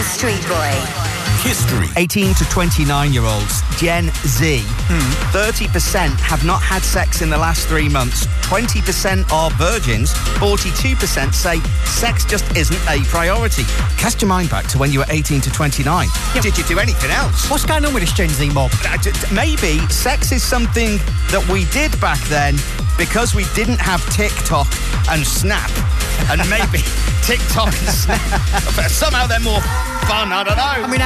Street Boy. History. 18 to 29-year-olds, Gen Z, 30% have not had sex in the last 3 months. 20% are virgins. 42% say sex just isn't a priority. Cast your mind back to when you were 18 to 29. Did you do anything else? What's going on with this Gen Z mob? Maybe sex is something that we did back then because we didn't have TikTok and Snap. And maybe TikTok and Snap, somehow they're more fun, I don't know. I mean,